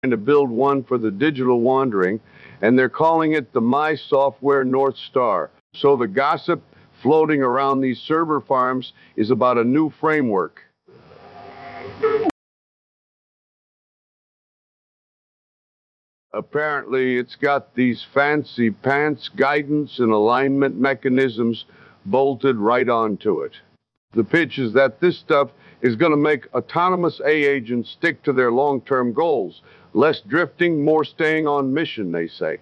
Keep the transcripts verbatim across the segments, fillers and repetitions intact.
to build one for the digital wandering, and they're calling it the My Software North Star. So the gossip floating around these server farms is about a new framework. Apparently, it's got these fancy pants guidance and alignment mechanisms bolted right onto it. The pitch is that this stuff is going to make autonomous A I agents stick to their long-term goals. Less drifting, more staying on mission, they say.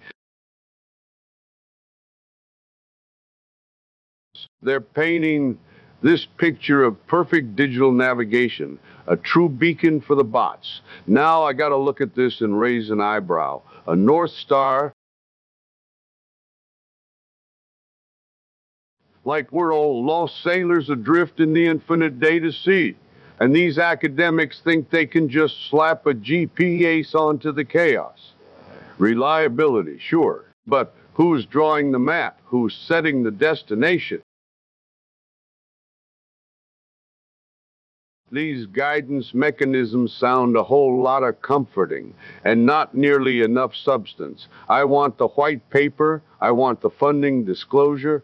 They're painting this picture of perfect digital navigation, a true beacon for the bots. Now I got to look at this and raise an eyebrow. A North Star, like we're all lost sailors adrift in the infinite day to sea. And these academics think they can just slap a G P S onto the chaos. Reliability, sure, but who's drawing the map? Who's setting the destination? These guidance mechanisms sound a whole lot of comforting and not nearly enough substance. I want the white paper. I want the funding disclosure.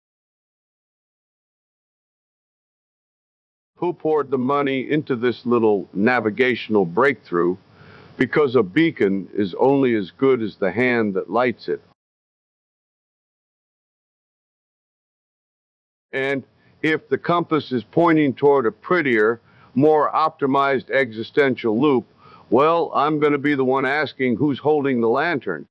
Who poured the money into this little navigational breakthrough? Because a beacon is only as good as the hand that lights it. And if the compass is pointing toward a prettier, more optimized existential loop, well, I'm going to be the one asking who's holding the lantern.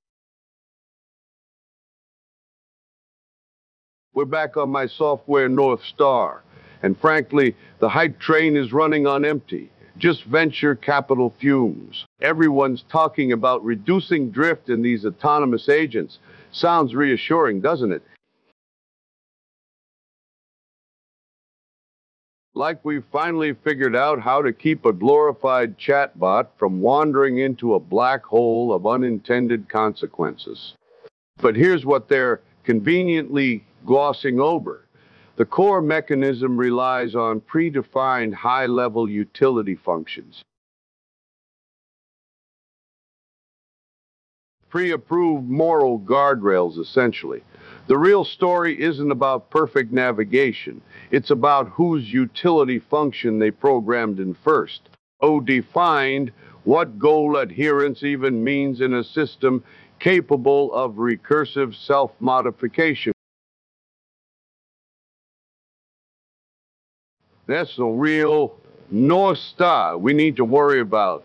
We're back on my software North Star, and frankly, the hype train is running on empty. Just venture capital fumes. Everyone's talking about reducing drift in these autonomous agents. Sounds reassuring, doesn't it? Like we've finally figured out how to keep a glorified chatbot from wandering into a black hole of unintended consequences. But here's what they're conveniently glossing over. The core mechanism relies on predefined high-level utility functions. Pre-approved moral guardrails, essentially. The real story isn't about perfect navigation. It's about whose utility function they programmed in first. Oh, defined what goal adherence even means in a system capable of recursive self-modification. That's the real North Star we need to worry about.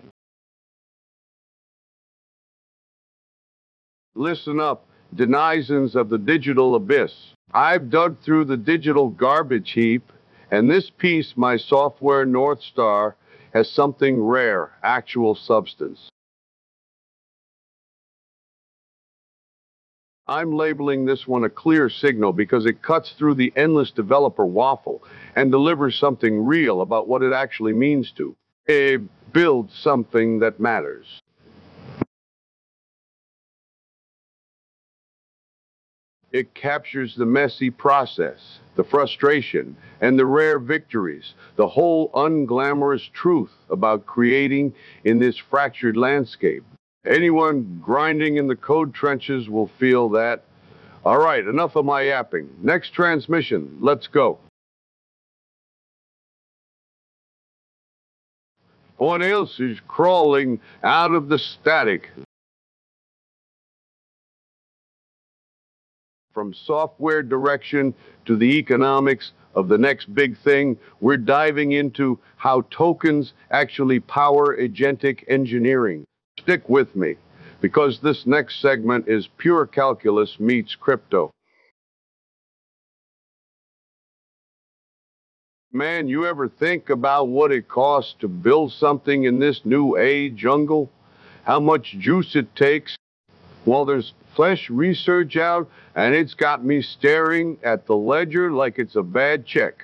Listen up, denizens of the digital abyss. I've dug through the digital garbage heap, and this piece, my software North Star, has something rare, actual substance. I'm labeling this one a clear signal because it cuts through the endless developer waffle and delivers something real about what it actually means to uh, build something that matters. It captures the messy process, the frustration, and the rare victories, the whole unglamorous truth about creating in this fractured landscape. Anyone grinding in the code trenches will feel that. All right, enough of my yapping. Next transmission, let's go. What else is crawling out of the static? From software direction to the economics of the next big thing, we're diving into how tokens actually power agentic engineering. Stick with me, because this next segment is pure calculus meets crypto. Man, you ever think about what it costs to build something in this new age jungle? How much juice it takes? Well, there's fresh research out, and it's got me staring at the ledger like it's a bad check.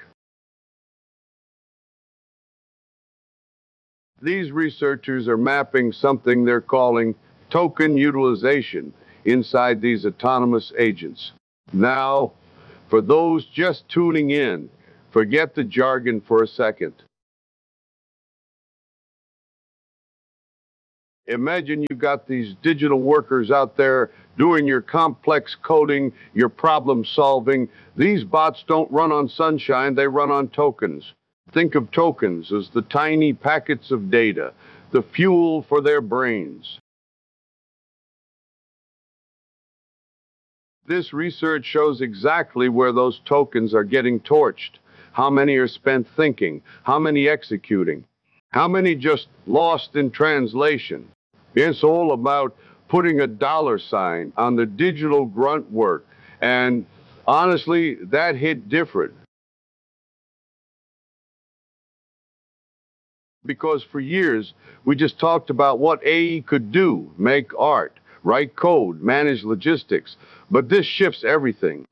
These researchers are mapping something they're calling token utilization inside these autonomous agents. Now, for those just tuning in, forget the jargon for a second. Imagine you got these digital workers out there doing your complex coding, your problem solving. These bots don't run on sunshine, they run on tokens. Think of tokens as the tiny packets of data, the fuel for their brains. This research shows exactly where those tokens are getting torched, how many are spent thinking, how many executing, how many just lost in translation. It's all about putting a dollar sign on the digital grunt work. And honestly, that hit different. Because for years, we just talked about what A I could do, make art, write code, manage logistics. But this shifts everything.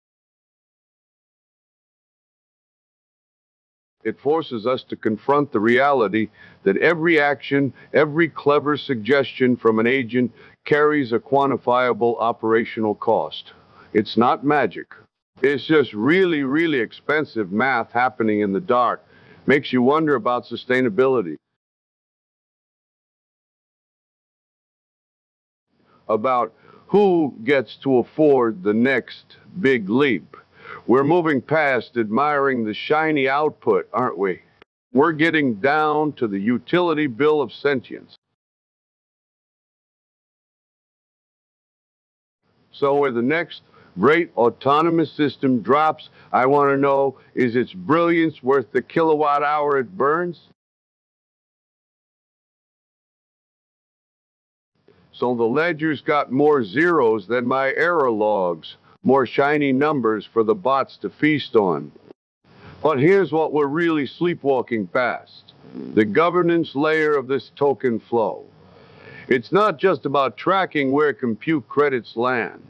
It forces us to confront the reality that every action, every clever suggestion from an agent carries a quantifiable operational cost. It's not magic. It's just really, really expensive math happening in the dark. Makes you wonder about sustainability, about who gets to afford the next big leap. We're moving past admiring the shiny output, aren't we? We're getting down to the utility bill of sentience. So where the next great autonomous system drops, I want to know, is its brilliance worth the kilowatt hour it burns? So the ledger's got more zeros than my error logs, more shiny numbers for the bots to feast on. But here's what we're really sleepwalking past: the governance layer of this token flow. It's not just about tracking where compute credits land.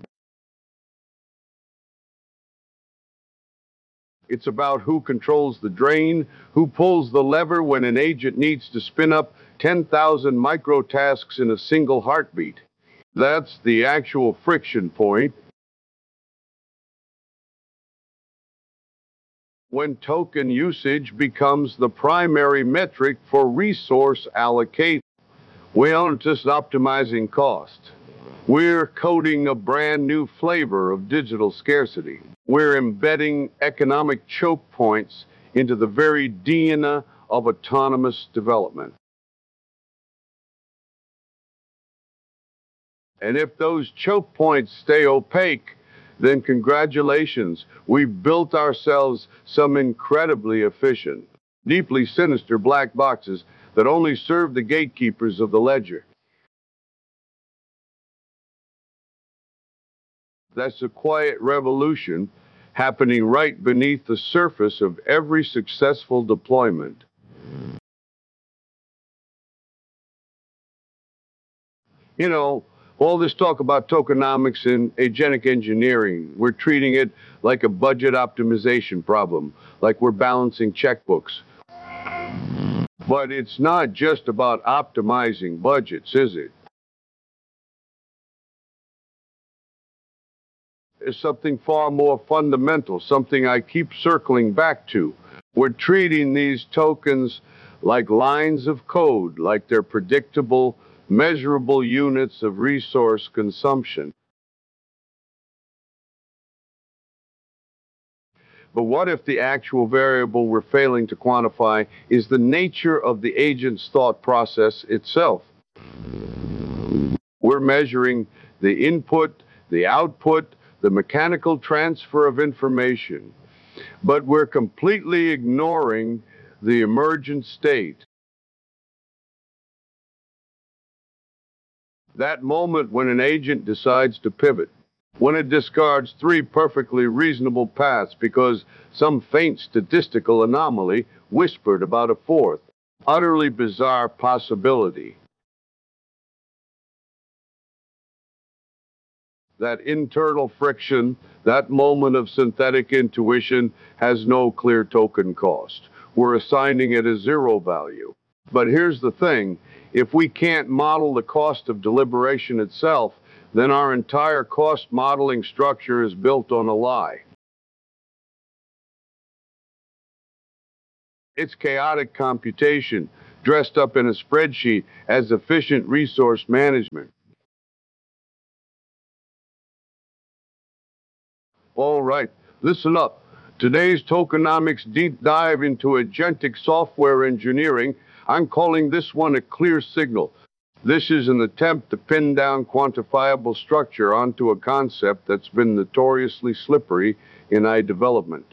It's about who controls the drain, who pulls the lever when an agent needs to spin up ten thousand microtasks in a single heartbeat. That's the actual friction point. When token usage becomes the primary metric for resource allocation. We aren't just optimizing cost. We're coding a brand new flavor of digital scarcity. We're embedding economic choke points into the very D N A of autonomous development. And if those choke points stay opaque, then congratulations, we've built ourselves some incredibly efficient, deeply sinister black boxes that only serve the gatekeepers of the ledger. That's a quiet revolution happening right beneath the surface of every successful deployment. You know, all this talk about tokenomics and agentic engineering, we're treating it like a budget optimization problem, like we're balancing checkbooks. But it's not just about optimizing budgets, is it? It's something far more fundamental, something I keep circling back to. We're treating these tokens like lines of code, like they're predictable, measurable units of resource consumption. But what if the actual variable we're failing to quantify is the nature of the agent's thought process itself? We're measuring the input, the output, the mechanical transfer of information, but we're completely ignoring the emergent state. That moment when an agent decides to pivot, when it discards three perfectly reasonable paths because some faint statistical anomaly whispered about a fourth, utterly bizarre possibility. That internal friction, that moment of synthetic intuition, has no clear token cost. We're assigning it a zero value. But here's the thing: if we can't model the cost of deliberation itself, then our entire cost modeling structure is built on a lie. It's chaotic computation, dressed up in a spreadsheet as efficient resource management. All right, listen up. Today's tokenomics deep dive into agentic software engineering, I'm calling this one a clear signal. This is an attempt to pin down quantifiable structure onto a concept that's been notoriously slippery in A I development.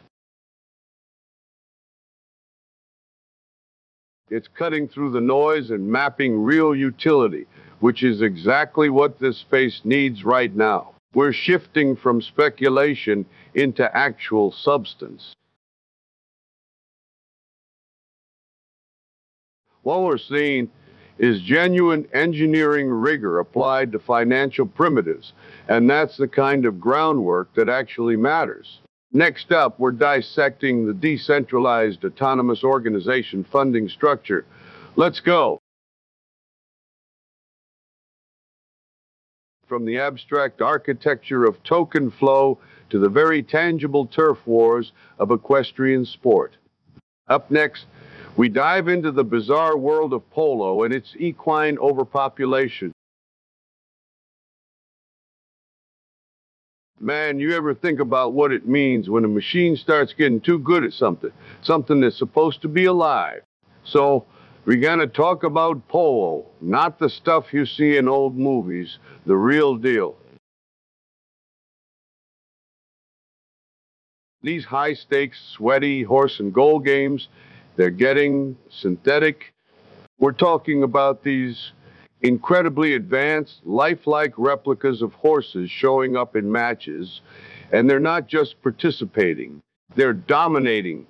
It's cutting through the noise and mapping real utility, which is exactly what this space needs right now. We're shifting from speculation into actual substance. What we're seeing is genuine engineering rigor applied to financial primitives, and that's the kind of groundwork that actually matters. Next up, we're dissecting the decentralized autonomous organization funding structure. Let's go. From the abstract architecture of token flow to the very tangible turf wars of equestrian sport. Up next, we dive into the bizarre world of polo and its equine overpopulation. Man, you ever think about what it means when a machine starts getting too good at something, something that's supposed to be alive? So, we're going to talk about polo, not the stuff you see in old movies, the real deal. These high-stakes, sweaty horse and goal games, they're getting synthetic. We're talking about these incredibly advanced, lifelike replicas of horses showing up in matches, and they're not just participating, they're dominating.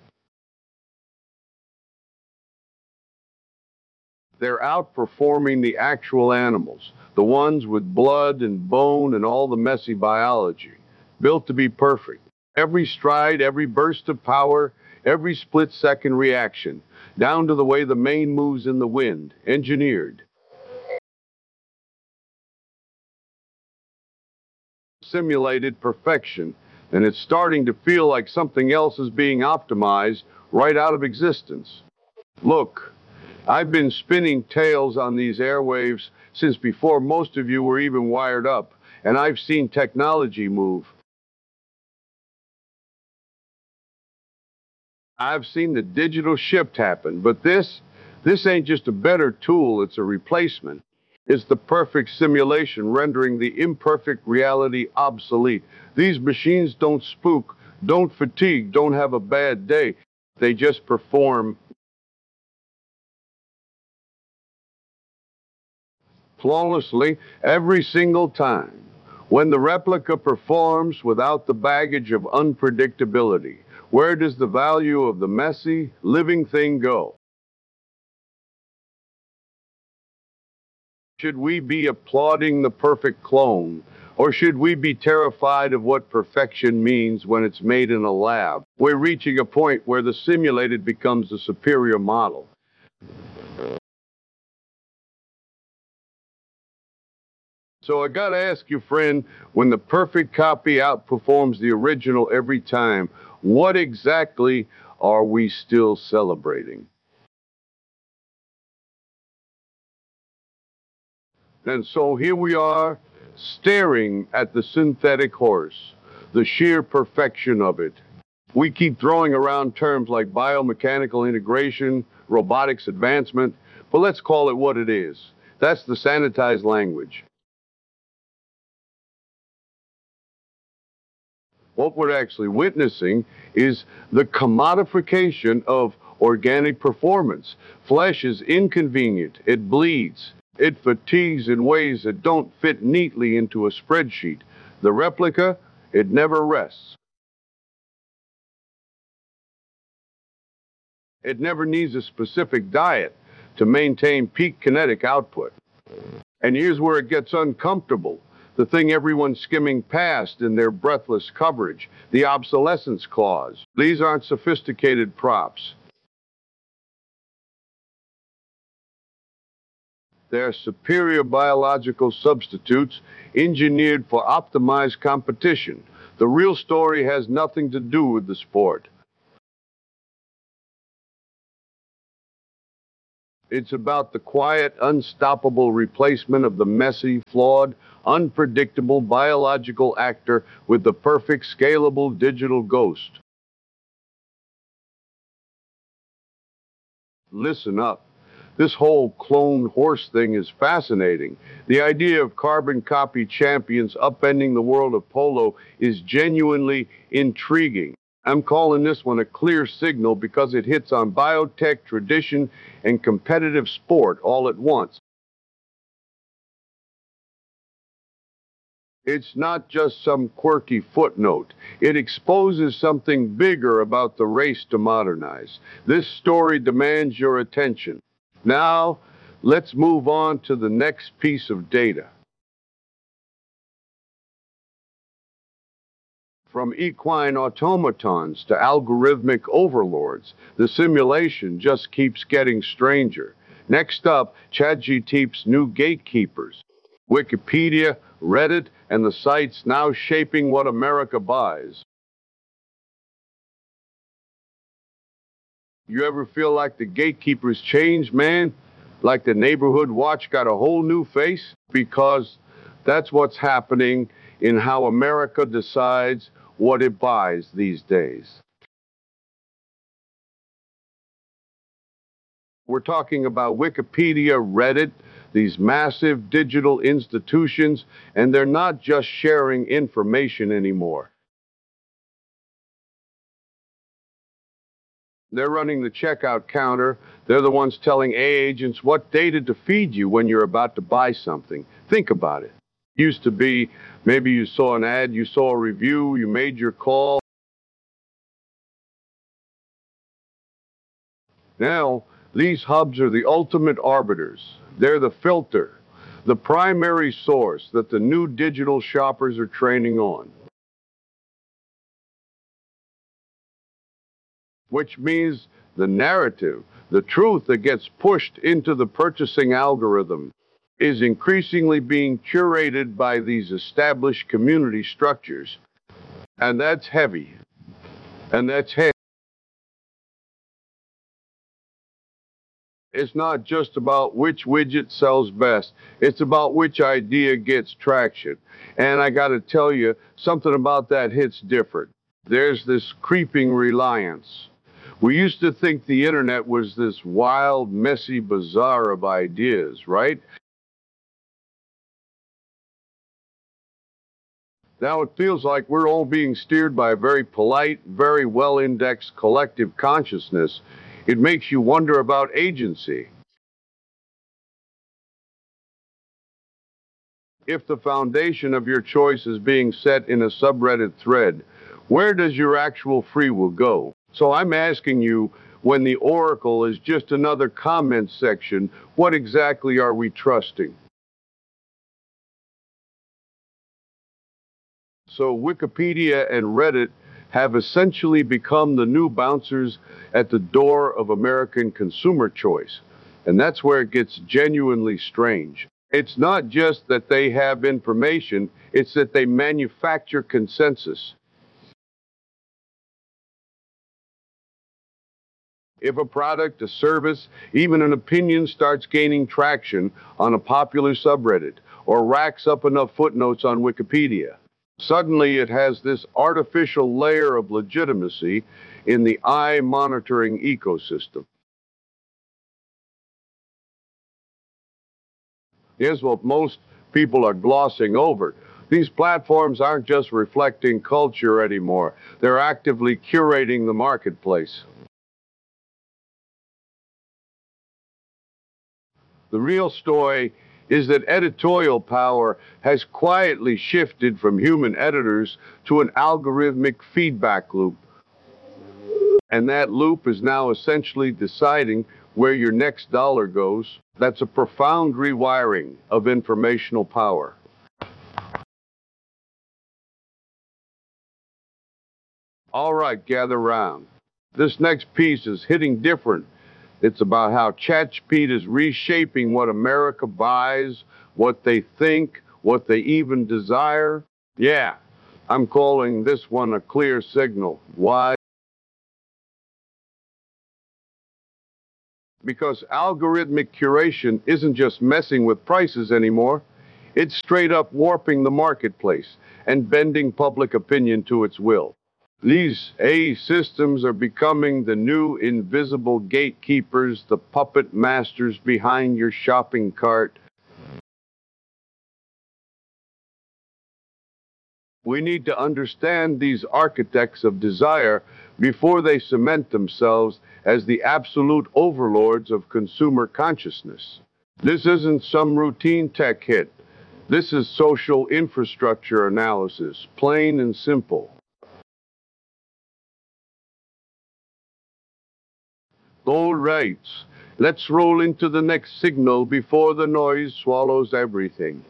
They're outperforming the actual animals, the ones with blood and bone and all the messy biology, built to be perfect. Every stride, every burst of power, every split-second reaction, down to the way the mane moves in the wind, engineered. Simulated perfection, and it's starting to feel like something else is being optimized right out of existence. Look, I've been spinning tales on these airwaves since before most of you were even wired up, and I've seen technology move. I've seen the digital shift happen, but this, this ain't just a better tool, it's a replacement. It's the perfect simulation rendering the imperfect reality obsolete. These machines don't spook, don't fatigue, don't have a bad day. They just perform flawlessly every single time. When the replica performs without the baggage of unpredictability, where does the value of the messy, living thing go? Should we be applauding the perfect clone? Or should we be terrified of what perfection means when it's made in a lab? We're reaching a point where the simulated becomes the superior model. So I gotta ask you, friend, when the perfect copy outperforms the original every time, what exactly are we still celebrating? And so here we are, staring at the synthetic horse, the sheer perfection of it. We keep throwing around terms like biomechanical integration, robotics advancement, but let's call it what it is. That's the sanitized language. What we're actually witnessing is the commodification of organic performance. Flesh is inconvenient, it bleeds, it fatigues in ways that don't fit neatly into a spreadsheet. The replica, it never rests. It never needs a specific diet to maintain peak kinetic output. And here's where it gets uncomfortable. The thing everyone's skimming past in their breathless coverage, the obsolescence clause. These aren't sophisticated props. They're superior biological substitutes engineered for optimized competition. The real story has nothing to do with the sport. It's about the quiet, unstoppable replacement of the messy, flawed, unpredictable biological actor with the perfect, scalable digital ghost. Listen up. This whole clone horse thing is fascinating. The idea of carbon copy champions upending the world of polo is genuinely intriguing. I'm calling this one a clear signal because it hits on biotech, tradition, and competitive sport all at once. It's not just some quirky footnote. It exposes something bigger about the race to modernize. This story demands your attention. Now, let's move on to the next piece of data. From equine automatons to algorithmic overlords, the simulation just keeps getting stranger. Next up, ChatGPT's new gatekeepers. Wikipedia, Reddit, and the sites now shaping what America buys. You ever feel like the gatekeepers changed, man? Like the neighborhood watch got a whole new face? Because that's what's happening in how America decides what it buys these days. We're talking about Wikipedia, Reddit, these massive digital institutions, and they're not just sharing information anymore. They're running the checkout counter. They're the ones telling A agents what data to feed you when you're about to buy something. Think about it. Used to be maybe you saw an ad, you saw a review, you made your call. Now, these hubs are the ultimate arbiters. They're the filter, the primary source that the new digital shoppers are training on. Which means the narrative, the truth that gets pushed into the purchasing algorithm, is increasingly being curated by these established community structures. And that's heavy. And that's heavy. It's not just about which widget sells best. It's about which idea gets traction. And I got to tell you, something about that hits different. There's this creeping reliance. We used to think the internet was this wild, messy bazaar of ideas, right? Now it feels like we're all being steered by a very polite, very well-indexed collective consciousness. It makes you wonder about agency. If the foundation of your choice is being set in a subreddit thread, where does your actual free will go? So I'm asking you, when the oracle is just another comment section, what exactly are we trusting? So Wikipedia and Reddit have essentially become the new bouncers at the door of American consumer choice. And that's where it gets genuinely strange. It's not just that they have information, it's that they manufacture consensus. If a product, a service, even an opinion starts gaining traction on a popular subreddit or racks up enough footnotes on Wikipedia, suddenly it has this artificial layer of legitimacy in the eye monitoring ecosystem. Here's what most people are glossing over. These platforms aren't just reflecting culture anymore, they're actively curating the marketplace. The real story is that editorial power has quietly shifted from human editors to an algorithmic feedback loop. And that loop is now essentially deciding where your next dollar goes. That's a profound rewiring of informational power. All right, gather round. This next piece is hitting different. It's about how ChatGPT is reshaping what America buys, what they think, what they even desire. Yeah, I'm calling this one a clear signal. Why? Because algorithmic curation isn't just messing with prices anymore, it's straight up warping the marketplace and bending public opinion to its will. These A I systems are becoming the new invisible gatekeepers, the puppet masters behind your shopping cart. We need to understand these architects of desire before they cement themselves as the absolute overlords of consumer consciousness. This isn't some routine tech hit. This is social infrastructure analysis, plain and simple. All right, let's roll into the next signal before the noise swallows everything.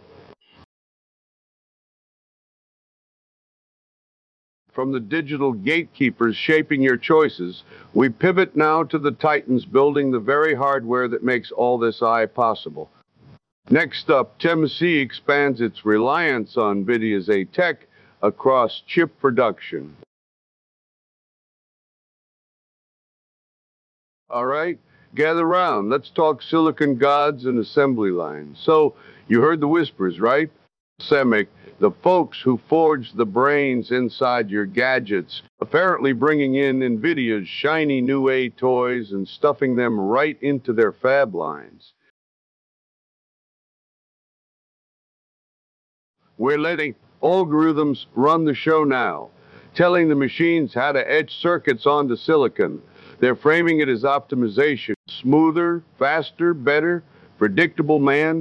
From the digital gatekeepers shaping your choices, we pivot now to the titans building the very hardware that makes all this I possible. Next up, T M C expands its reliance on NVIDIA's A Tech across chip production. All right, gather round. Let's talk silicon gods and assembly lines. So, you heard the whispers, right? Semic, the folks who forge the brains inside your gadgets, apparently bringing in NVIDIA's shiny new A toys and stuffing them right into their fab lines. We're letting algorithms run the show now, telling the machines how to etch circuits onto silicon. They're framing it as optimization, smoother, faster, better, predictable, man.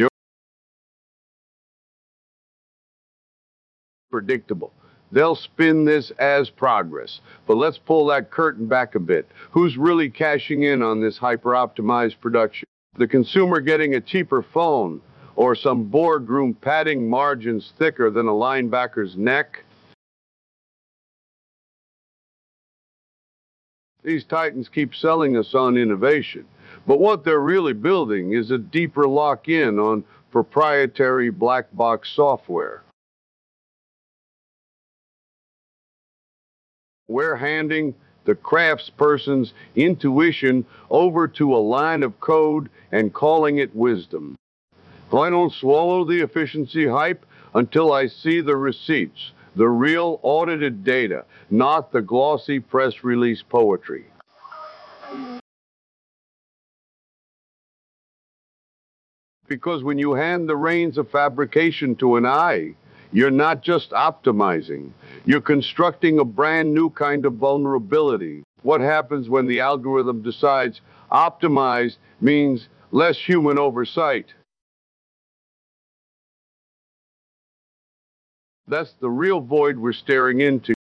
Predictable. They'll spin this as progress. But let's pull that curtain back a bit. Who's really cashing in on this hyper-optimized production? The consumer getting a cheaper phone or some boardroom padding margins thicker than a linebacker's neck? These titans keep selling us on innovation. But what they're really building is a deeper lock-in on proprietary black box software. We're handing the craftsperson's intuition over to a line of code and calling it wisdom. I don't swallow the efficiency hype until I see the receipts, the real audited data, not the glossy press release poetry. Because when you hand the reins of fabrication to an eye, you're not just optimizing, you're constructing a brand new kind of vulnerability. What happens when the algorithm decides optimize means less human oversight? That's the real void we're staring into.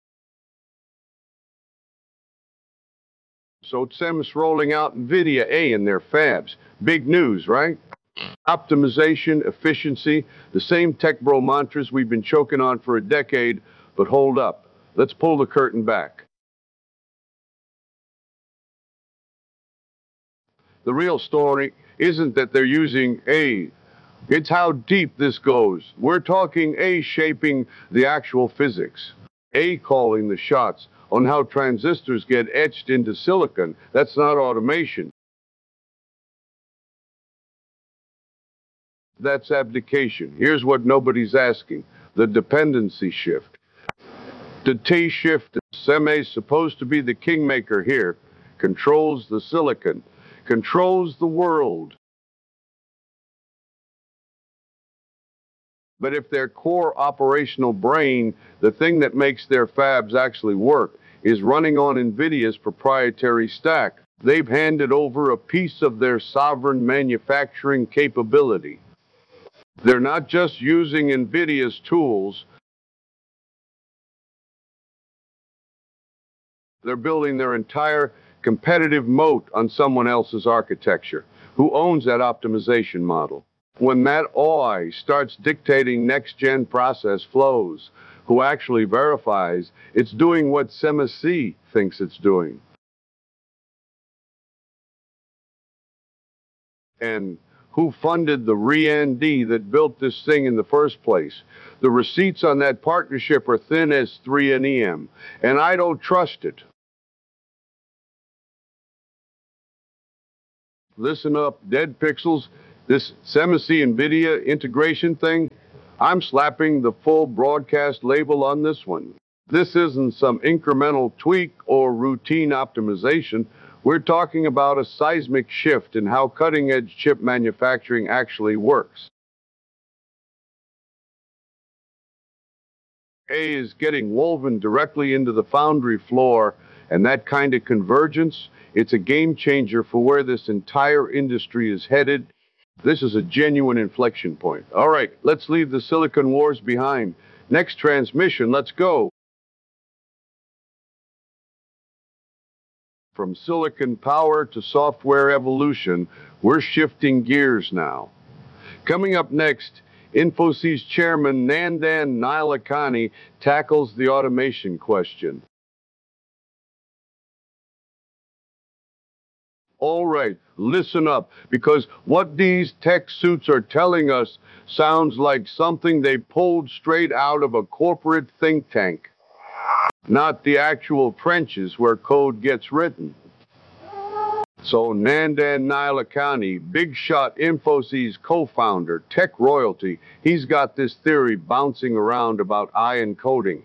So T S M is rolling out NVIDIA A in their fabs. Big news, right? Optimization, efficiency, the same tech bro mantras we've been choking on for a decade, but hold up. Let's pull the curtain back. The real story isn't that they're using A. It's how deep this goes. We're talking A shaping the actual physics. A calling the shots on how transistors get etched into silicon. That's not automation. That's abdication. Here's what nobody's asking. The dependency shift. The T shift, Semi's supposed to be the kingmaker here, controls the silicon, controls the world. But if their core operational brain, the thing that makes their fabs actually work, is running on NVIDIA's proprietary stack, they've handed over a piece of their sovereign manufacturing capability. They're not just using NVIDIA's tools, they're building their entire competitive moat on someone else's architecture. Who owns that optimization model? When that A I starts dictating next-gen process flows, who actually verifies it's doing what S E M A C thinks it's doing? And who funded the R E N D that built this thing in the first place? The receipts on that partnership are thin as three N E M, and I don't trust it. Listen up, Dead Pixels. This Semisi NVIDIA integration thing, I'm slapping the full broadcast label on this one. This isn't some incremental tweak or routine optimization. We're talking about a seismic shift in how cutting-edge chip manufacturing actually works. A is getting woven directly into the foundry floor, and that kind of convergence, it's a game changer for where this entire industry is headed. This is a genuine inflection point. All right, let's leave the Silicon Wars behind. Next transmission, let's go. From silicon power to software evolution, we're shifting gears now. Coming up next, Infosys chairman Nandan Nilekani tackles the automation question. All right, listen up, because what these tech suits are telling us sounds like something they pulled straight out of a corporate think tank, not the actual trenches where code gets written. So Nandan Nilekani, big shot Infosys co-founder, tech royalty, he's got this theory bouncing around about ion coding.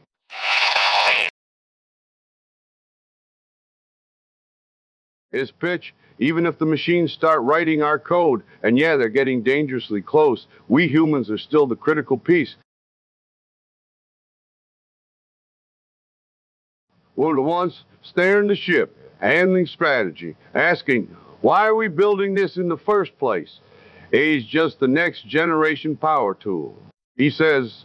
His pitch, even if the machines start writing our code, and yeah, they're getting dangerously close, we humans are still the critical piece. We're the ones steering the ship, handling strategy, asking, why are we building this in the first place? A is just the next generation power tool. He says,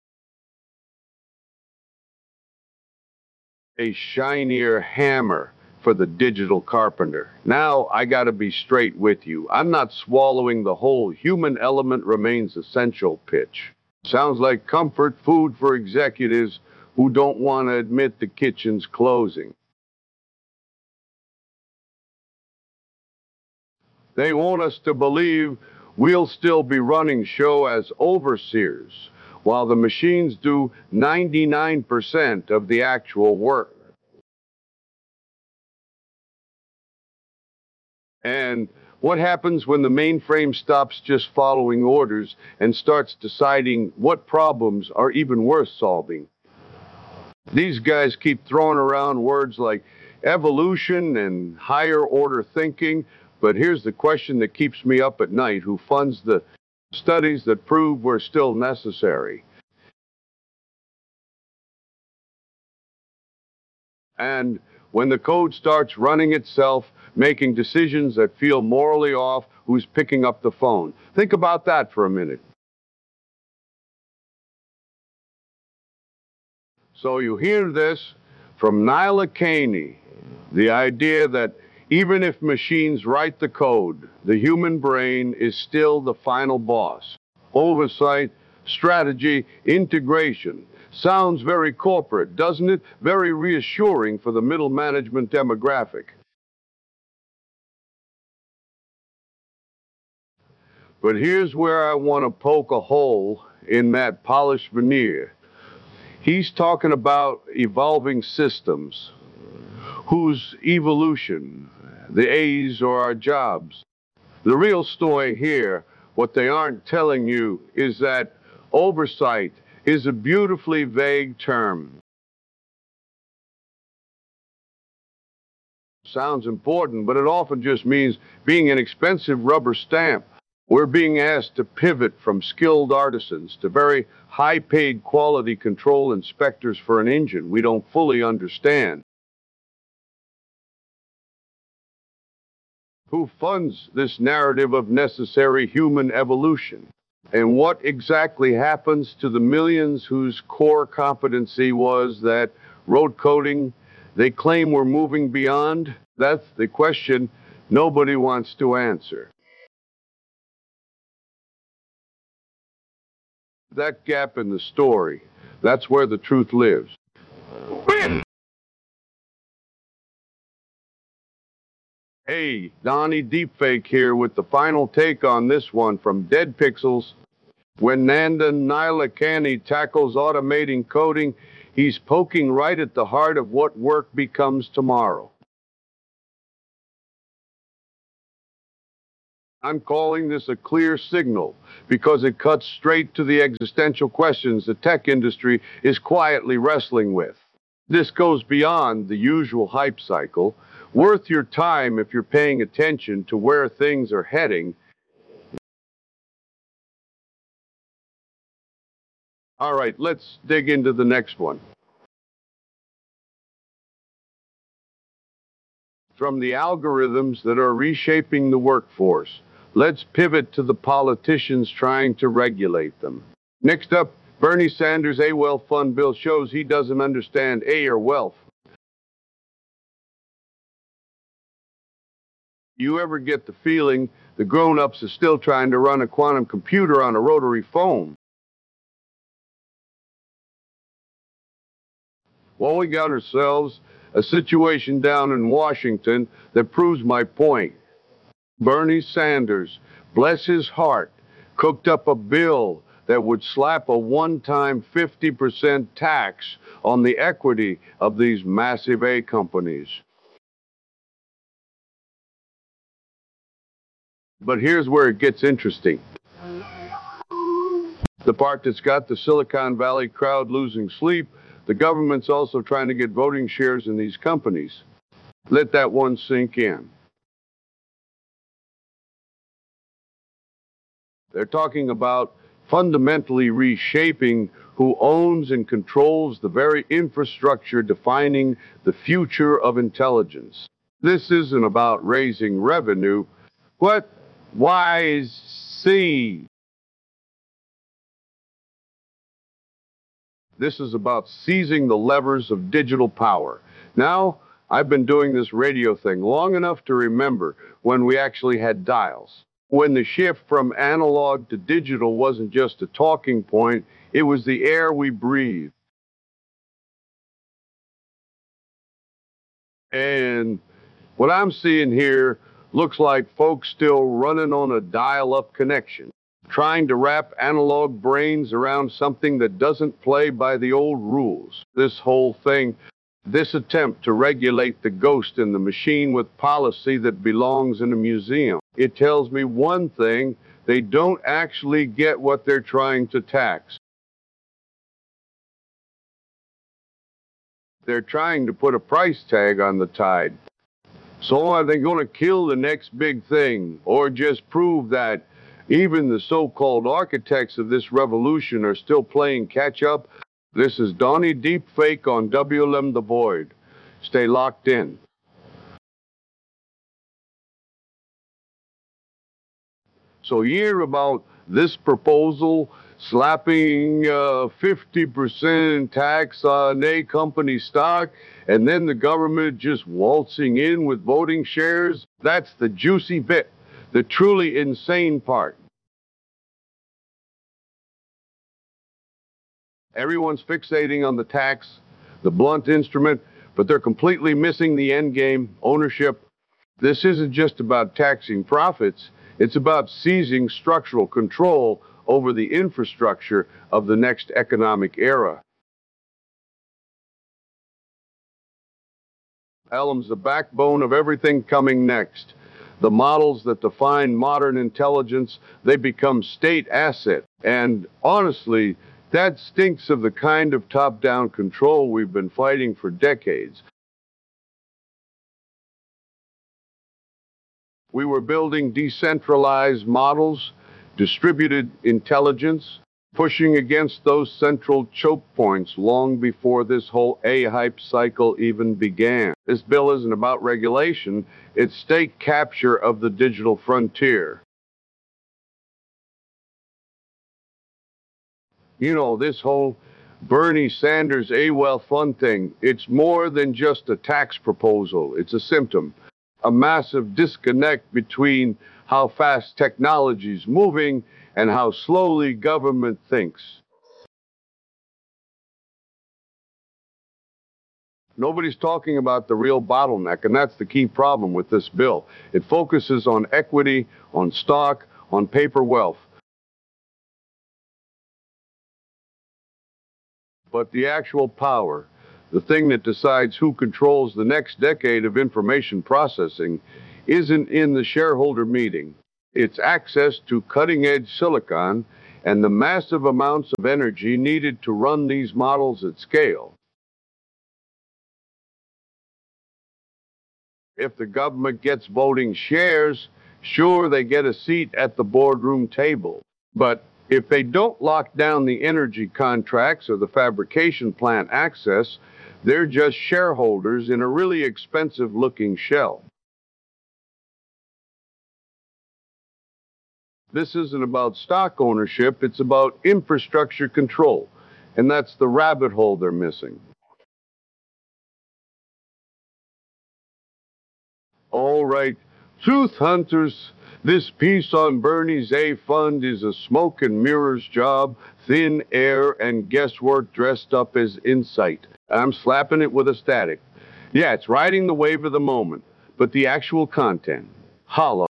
a shinier hammer for the digital carpenter. Now, I gotta be straight with you. I'm not swallowing the whole human element remains essential pitch. Sounds like comfort food for executives who don't want to admit the kitchen's closing. They want us to believe we'll still be running show as overseers, while the machines do ninety-nine percent of the actual work. And what happens when the mainframe stops just following orders and starts deciding what problems are even worth solving? These guys keep throwing around words like evolution and higher order thinking, but here's the question that keeps me up at night: who funds the studies that prove we're still necessary? And when the code starts running itself, making decisions that feel morally off, who's picking up the phone? Think about that for a minute. So you hear this from Nilekani, the idea that even if machines write the code, the human brain is still the final boss. Oversight, strategy, integration. Sounds very corporate, doesn't it? Very reassuring for the middle management demographic. But here's where I want to poke a hole in that polished veneer. He's talking about evolving systems whose evolution, the A's are our jobs. The real story here, what they aren't telling you, is that oversight is a beautifully vague term. Sounds important, but it often just means being an expensive rubber stamp. We're being asked to pivot from skilled artisans to very high-paid quality control inspectors for an engine we don't fully understand. Who funds this narrative of necessary human evolution? And what exactly happens to the millions whose core competency was that road coding they claim we're moving beyond? That's the question nobody wants to answer. That gap in the story, that's where the truth lives. Hey, Donnie Deepfake here with the final take on this one from Dead Pixels. When Nandan Nilekani tackles automating coding, he's poking right at the heart of what work becomes tomorrow. I'm calling this a clear signal because it cuts straight to the existential questions the tech industry is quietly wrestling with. This goes beyond the usual hype cycle, worth your time if you're paying attention to where things are heading. All right, let's dig into the next one. From the algorithms that are reshaping the workforce, let's pivot to the politicians trying to regulate them. Next up, Bernie Sanders' A Wealth Fund bill shows he doesn't understand A or wealth. You ever get the feeling the grown-ups are still trying to run a quantum computer on a rotary phone? Well, we got ourselves a situation down in Washington that proves my point. Bernie Sanders, bless his heart, cooked up a bill that would slap a one-time fifty percent tax on the equity of these massive A companies. But here's where it gets interesting. The part that's got the Silicon Valley crowd losing sleep, the government's also trying to get voting shares in these companies. Let that one sink in. They're talking about fundamentally reshaping who owns and controls the very infrastructure defining the future of intelligence. This isn't about raising revenue. What? Why is C? This is about seizing the levers of digital power. Now, I've been doing this radio thing long enough to remember when we actually had dials. When the shift from analog to digital wasn't just a talking point, it was the air we breathed. And what I'm seeing here looks like folks still running on a dial-up connection, trying to wrap analog brains around something that doesn't play by the old rules. This whole thing, this attempt to regulate the ghost in the machine with policy that belongs in a museum. It tells me one thing, they don't actually get what they're trying to tax. They're trying to put a price tag on the tide. So are they going to kill the next big thing, or just prove that even the so-called architects of this revolution are still playing catch-up? This is Donnie Deepfake on W L M The Void. Stay locked in. So you hear about this proposal slapping uh, fifty percent tax on A company stock, and then the government just waltzing in with voting shares? That's the juicy bit, the truly insane part. Everyone's fixating on the tax, the blunt instrument, but they're completely missing the end game, ownership. This isn't just about taxing profits, it's about seizing structural control over the infrastructure of the next economic era. Elam's the backbone of everything coming next. The models that define modern intelligence, they become state asset. And honestly, that stinks of the kind of top-down control we've been fighting for decades. We were building decentralized models, distributed intelligence, pushing against those central choke points long before this whole A-hype cycle even began. This bill isn't about regulation, it's state capture of the digital frontier. You know, this whole Bernie Sanders A-Wealth Fund thing, it's more than just a tax proposal. It's a symptom, a massive disconnect between how fast technology is moving and how slowly government thinks. Nobody's talking about the real bottleneck, and that's the key problem with this bill. It focuses on equity, on stock, on paper wealth. But the actual power, the thing that decides who controls the next decade of information processing, isn't in the shareholder meeting. It's access to cutting-edge silicon and the massive amounts of energy needed to run these models at scale. If the government gets voting shares, sure, they get a seat at the boardroom table. But if they don't lock down the energy contracts or the fabrication plant access, they're just shareholders in a really expensive-looking shell. This isn't about stock ownership, it's about infrastructure control. And that's the rabbit hole they're missing. All right, truth hunters, this piece on Bernie's A Fund is a smoke and mirrors job, thin air and guesswork dressed up as insight. I'm slapping it with a static. Yeah, it's riding the wave of the moment, but the actual content, hollow.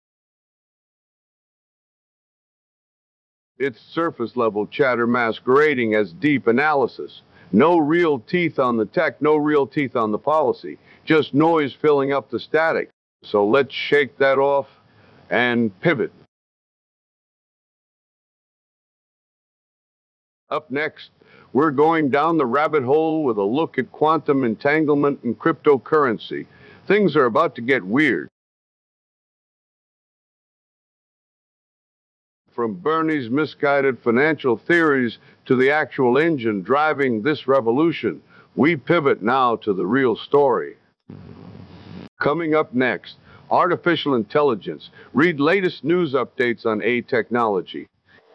It's surface level chatter masquerading as deep analysis. No real teeth on the tech, no real teeth on the policy. Just noise filling up the static. So let's shake that off and pivot. Up next, we're going down the rabbit hole with a look at quantum entanglement and cryptocurrency. Things are about to get weird. From Bernie's misguided financial theories to the actual engine driving this revolution, we pivot now to the real story. Coming up next, artificial intelligence. Read latest news updates on A technology.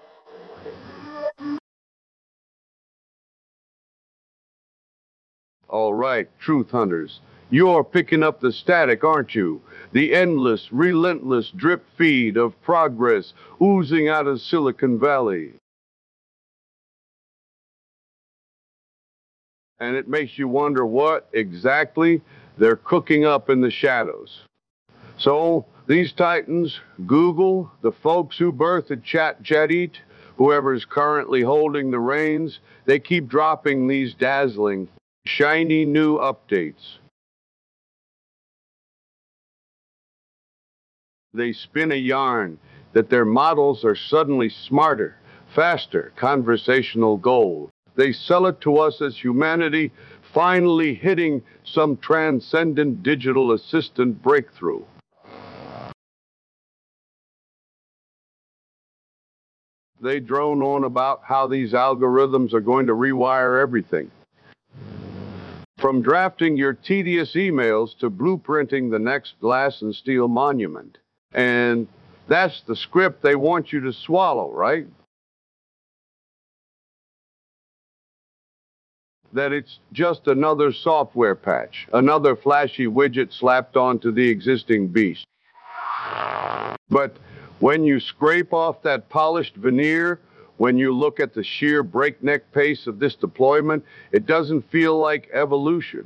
All right, truth hunters, you're picking up the static, aren't you? The endless, relentless drip feed of progress oozing out of Silicon Valley. And it makes you wonder what exactly they're cooking up in the shadows. So these titans, Google, the folks who birthed ChatGPT, whoever's currently holding the reins, they keep dropping these dazzling, shiny new updates. They spin a yarn that their models are suddenly smarter, faster, conversational gold. They sell it to us as humanity finally hitting some transcendent digital assistant breakthrough. They drone on about how these algorithms are going to rewire everything. From drafting your tedious emails to blueprinting the next glass and steel monument. And that's the script they want you to swallow, right? That it's just another software patch, another flashy widget slapped onto the existing beast. But when you scrape off that polished veneer, when you look at the sheer breakneck pace of this deployment, it doesn't feel like evolution.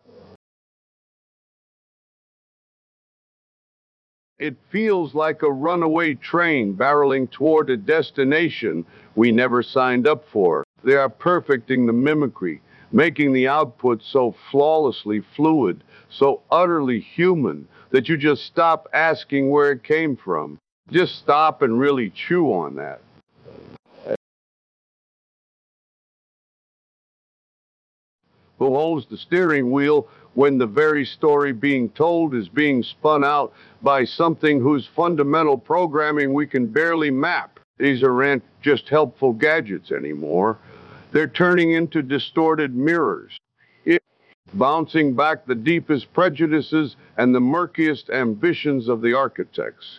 It feels like a runaway train barreling toward a destination we never signed up for. They are perfecting the mimicry, making the output so flawlessly fluid, so utterly human, that you just stop asking where it came from. Just stop and really chew on that. Who holds the steering wheel when the very story being told is being spun out by something whose fundamental programming we can barely map? These aren't just helpful gadgets anymore. They're turning into distorted mirrors, it, bouncing back the deepest prejudices and the murkiest ambitions of the architects.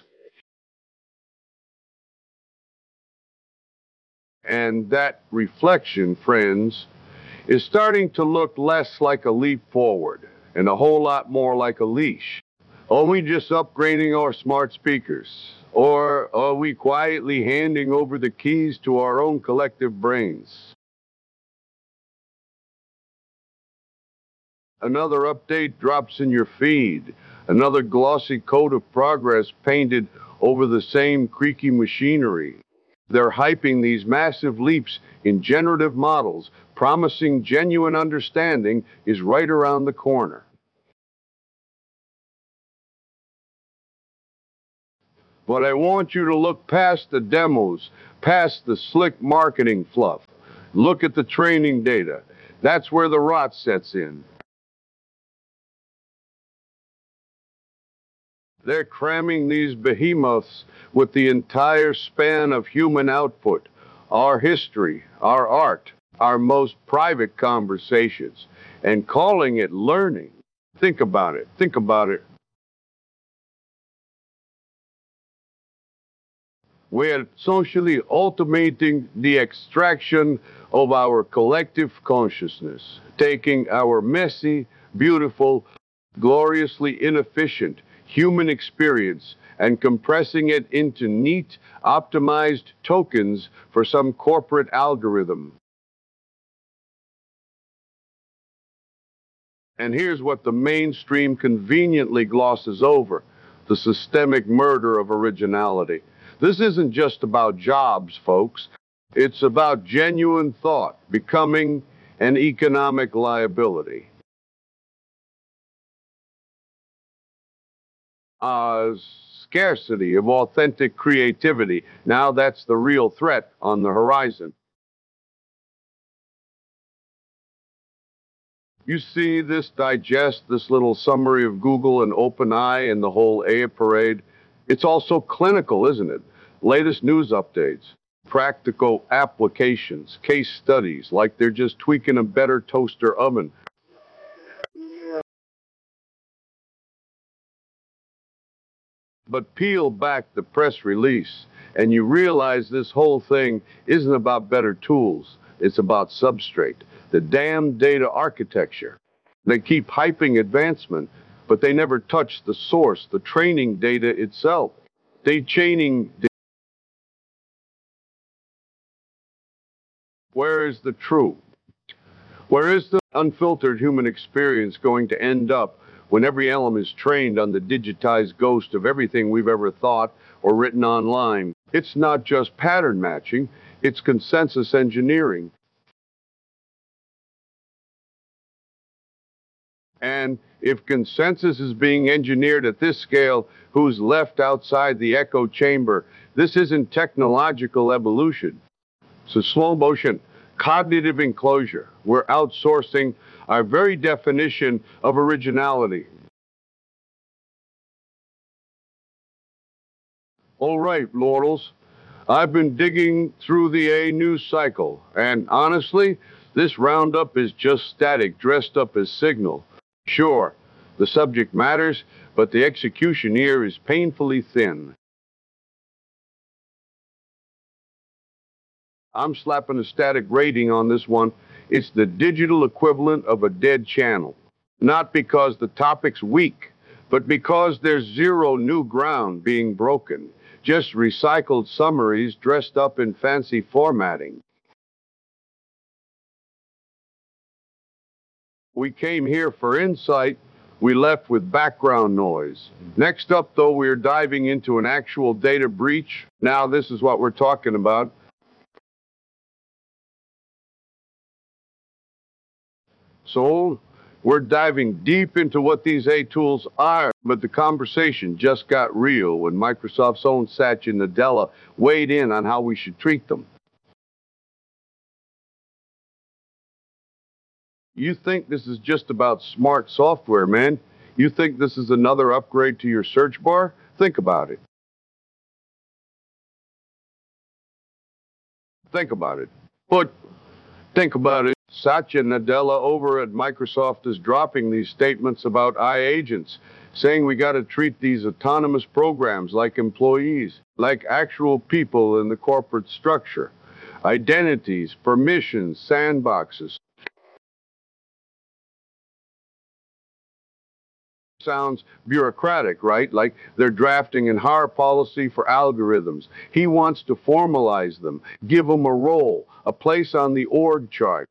And that reflection, friends, is starting to look less like a leap forward and a whole lot more like a leash. Are we just upgrading our smart speakers? Or are we quietly handing over the keys to our own collective brains? Another update drops in your feed, another glossy coat of progress painted over the same creaky machinery. They're hyping these massive leaps in generative models, promising genuine understanding is right around the corner. But I want you to look past the demos, past the slick marketing fluff. Look at the training data. That's where the rot sets in. They're cramming these behemoths with the entire span of human output, our history, our art, our most private conversations, and calling it learning. Think about it. Think about it. We're socially automating the extraction of our collective consciousness, taking our messy, beautiful, gloriously inefficient human experience and compressing it into neat, optimized tokens for some corporate algorithm. And here's what the mainstream conveniently glosses over: the systemic murder of originality. This isn't just about jobs, folks. It's about genuine thought becoming an economic liability. Uh, scarcity of authentic creativity. Now that's the real threat on the horizon. You see this digest, this little summary of Google and OpenAI and the whole A I parade. It's also clinical, isn't it? Latest news updates, practical applications, case studies, like they're just tweaking a better toaster oven. But peel back the press release, and you realize this whole thing isn't about better tools. It's about substrate, the damn data architecture. They keep hyping advancement, but they never touch the source, the training data itself. They chaining. Where is the truth? Where is the unfiltered human experience going to end up when every element is trained on the digitized ghost of everything we've ever thought or written online? It's not just pattern matching, it's consensus engineering. And if consensus is being engineered at this scale, who's left outside the echo chamber? This isn't technological evolution. It's a slow motion cognitive enclosure. We're outsourcing our very definition of originality. All right, Laurels. I've been digging through the A news cycle, and honestly, this roundup is just static dressed up as signal. Sure, the subject matters, but the execution here is painfully thin. I'm slapping a static rating on this one. It's the digital equivalent of a dead channel. Not because the topic's weak, but because there's zero new ground being broken. Just recycled summaries dressed up in fancy formatting. We came here for insight. We left with background noise. Next up, though, we're diving into an actual data breach. Now, this is what we're talking about. So, we're diving deep into what these A tools are, but the conversation just got real when Microsoft's own Satya Nadella weighed in on how we should treat them. You think this is just about smart software, man? You think this is another upgrade to your search bar? Think about it. Think about it. But think about it. Satya Nadella over at Microsoft is dropping these statements about iAgents, saying we got to treat these autonomous programs like employees, like actual people in the corporate structure. Identities, permissions, sandboxes. Sounds bureaucratic, right? Like they're drafting an hire policy for algorithms. He wants to formalize them, give them a role, a place on the org chart.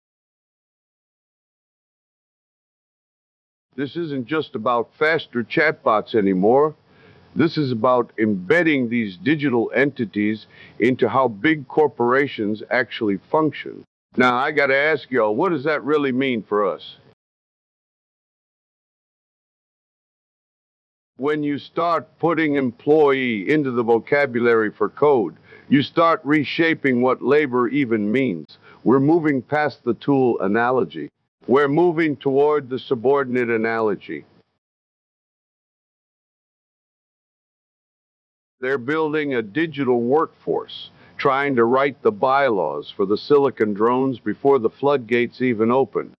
This isn't just about faster chatbots anymore. This is about embedding these digital entities into how big corporations actually function. Now, I got to ask y'all, what does that really mean for us? When you start putting employee into the vocabulary for code, you start reshaping what labor even means. We're moving past the tool analogy. We're moving toward the subordinate analogy. They're building a digital workforce, trying to write the bylaws for the silicon drones before the floodgates even open.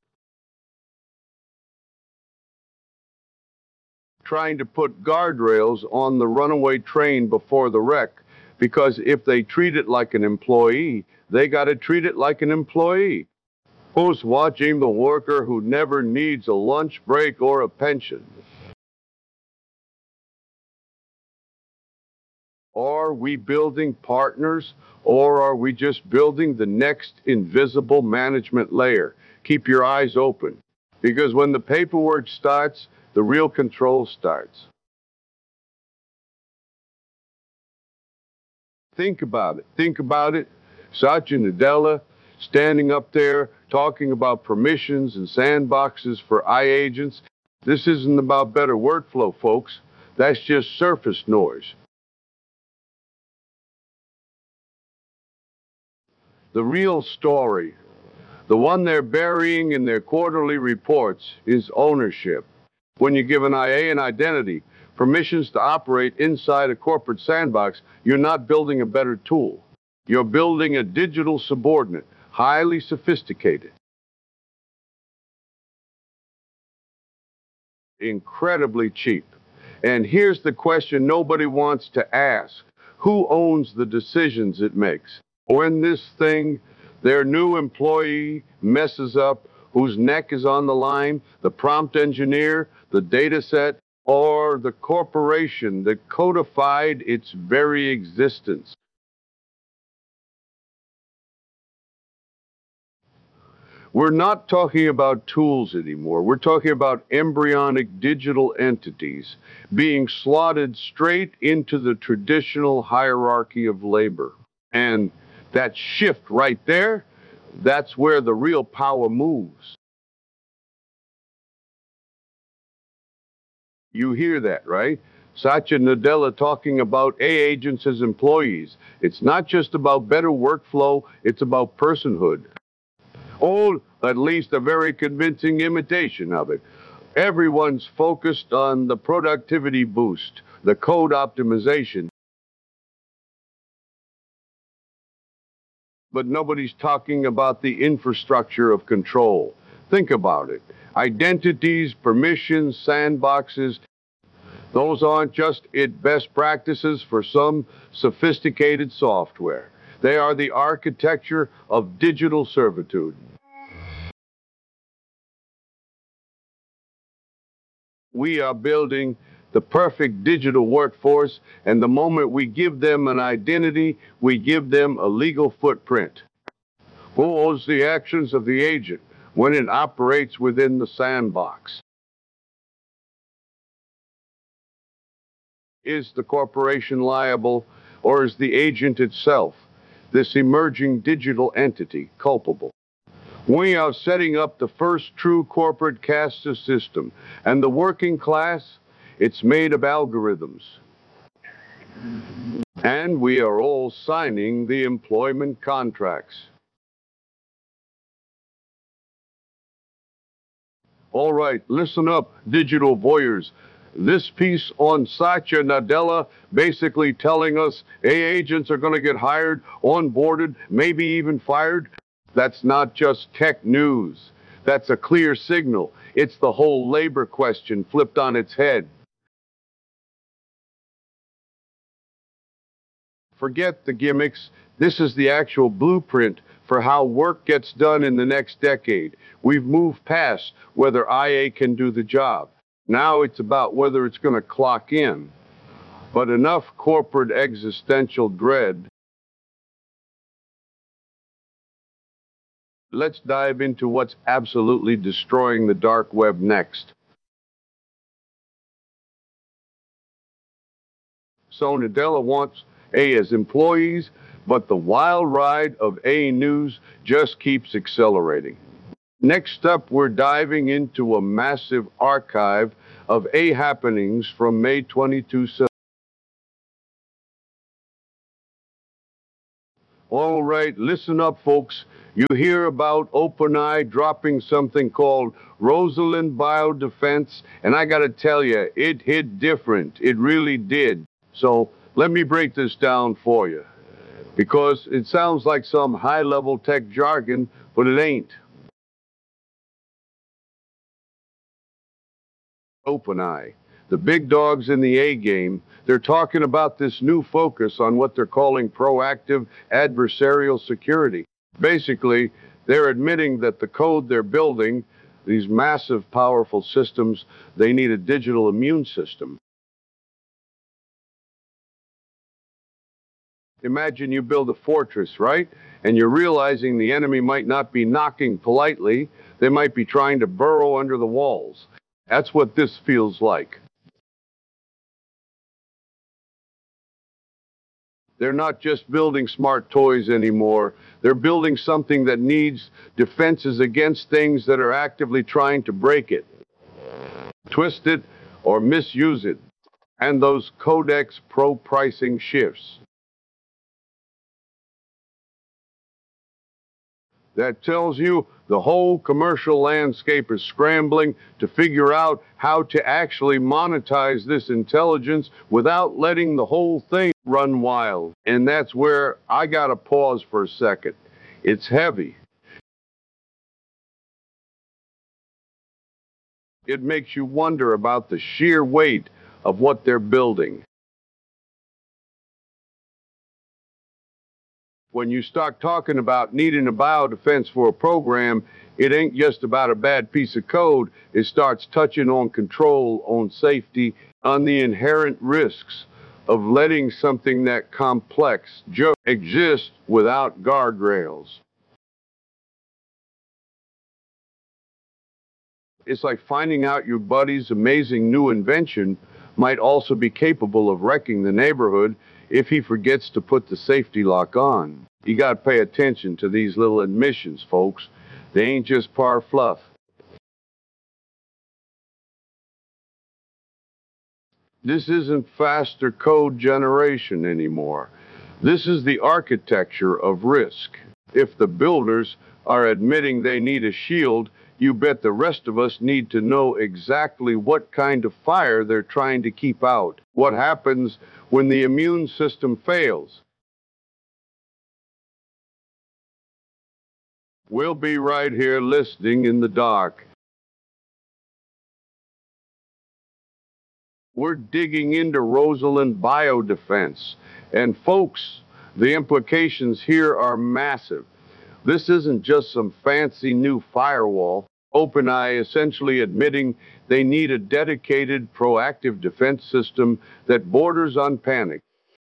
Trying to put guardrails on the runaway train before the wreck, because if they treat it like an employee, they got to treat it like an employee. Who's watching the worker who never needs a lunch break or a pension? Are we building partners, or are we just building the next invisible management layer? Keep your eyes open, because when the paperwork starts, the real control starts. Think about it. Think about it. Satya Nadella standing up there talking about permissions and sandboxes for iAgents. This isn't about better workflow, folks. That's just surface noise. The real story, the one they're burying in their quarterly reports, is ownership. When you give an I A an identity, permissions to operate inside a corporate sandbox, you're not building a better tool. You're building a digital subordinate, highly sophisticated, incredibly cheap. And here's the question nobody wants to ask. Who owns the decisions it makes? When this thing, their new employee, messes up, whose neck is on the line, the prompt engineer, the data set, or the corporation that codified its very existence? We're not talking about tools anymore. We're talking about embryonic digital entities being slotted straight into the traditional hierarchy of labor. And that shift right there, that's where the real power moves. You hear that, right? Satya Nadella talking A agents as employees. It's not just about better workflow, it's about personhood. Or at least a very convincing imitation of it. Everyone's focused on the productivity boost, the code optimization. But nobody's talking about the infrastructure of control. Think about it. Identities, permissions, sandboxes, those aren't just it best practices for some sophisticated software. They are the architecture of digital servitude. We are building the perfect digital workforce, and the moment we give them an identity, we give them a legal footprint. Who owns the actions of the agent when it operates within the sandbox? Is the corporation liable, or is the agent itself, this emerging digital entity, culpable? We are setting up the first true corporate caste system, and the working class, it's made of algorithms. And we are all signing the employment contracts. All right, listen up, digital voyeurs. This piece on Satya Nadella basically telling us A agents are going to get hired, onboarded, maybe even fired. That's not just tech news. That's a clear signal. It's the whole labor question flipped on its head. Forget the gimmicks. This is the actual blueprint for how work gets done in the next decade. We've moved past whether I A can do the job. Now it's about whether it's going to clock in. But enough corporate existential dread. Let's dive into what's absolutely destroying the dark web next. So Nadella wants A as employees, but the wild ride of A News just keeps accelerating. Next up, we're diving into a massive archive of A Happenings from May twenty-second. All right, listen up, folks. You hear about OpenEye dropping something called Rosalind Biodefense, and I gotta tell you, it hit different. It really did. So let me break this down for you, because it sounds like some high-level tech jargon, but it ain't. OpenEye, the big dogs in the A game, they're talking about this new focus on what they're calling proactive adversarial security. Basically, they're admitting that the code they're building, these massive, powerful systems, they need a digital immune system. Imagine you build a fortress, right? And you're realizing the enemy might not be knocking politely, they might be trying to burrow under the walls. That's what this feels like. They're not just building smart toys anymore. They're building something that needs defenses against things that are actively trying to break it, twist it, or misuse it. And those Codex Pro pricing shifts. That tells you the whole commercial landscape is scrambling to figure out how to actually monetize this intelligence without letting the whole thing run wild. And that's where I gotta pause for a second. It's heavy. It makes you wonder about the sheer weight of what they're building. When you start talking about needing a biodefense for a program, it ain't just about a bad piece of code. It starts touching on control, on safety, on the inherent risks of letting something that complex just exist without guardrails. It's like finding out your buddy's amazing new invention might also be capable of wrecking the neighborhood if he forgets to put the safety lock on. You got to pay attention to these little admissions, folks. They ain't just par fluff. This isn't faster code generation anymore. This is the architecture of risk. If the builders are admitting they need a shield, you bet the rest of us need to know exactly what kind of fire they're trying to keep out. What happens when the immune system fails? We'll be right here listening in the dark. We're digging into Rosalind Biodefense. And folks, the implications here are massive. This isn't just some fancy new firewall. OpenEye essentially admitting they need a dedicated proactive defense system that borders on panic.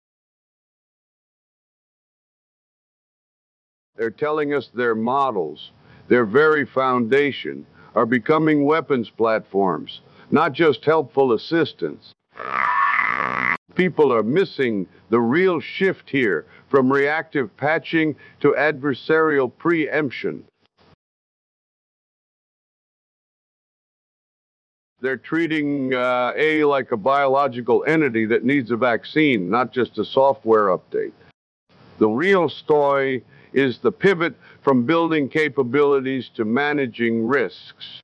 They're telling us their models, their very foundation, are becoming weapons platforms, not just helpful assistants. People are missing the real shift here from reactive patching to adversarial preemption. They're treating uh, A like a biological entity that needs a vaccine, not just a software update. The real story is the pivot from building capabilities to managing risks.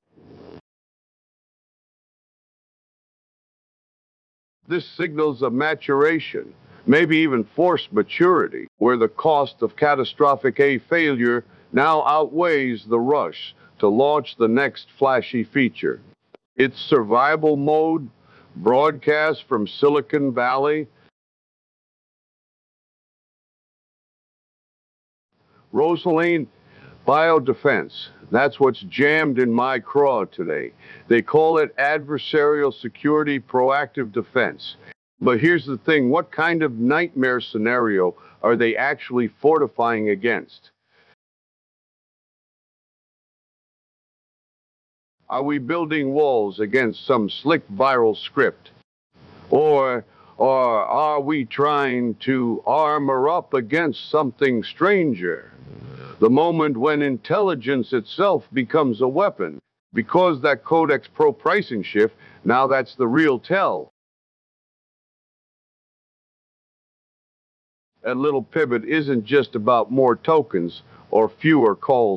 This signals a maturation, maybe even forced maturity, where the cost of catastrophic A failure now outweighs the rush to launch the next flashy feature. It's survival mode, broadcast from Silicon Valley. Rosalind Biodefense, that's what's jammed in my craw today. They call it adversarial security proactive defense. But here's the thing, what kind of nightmare scenario are they actually fortifying against? Are we building walls against some slick viral script? Or, or are we trying to armor up against something stranger? The moment when intelligence itself becomes a weapon. Because that Codex Pro pricing shift, now that's the real tell. That little pivot isn't just about more tokens or fewer calls.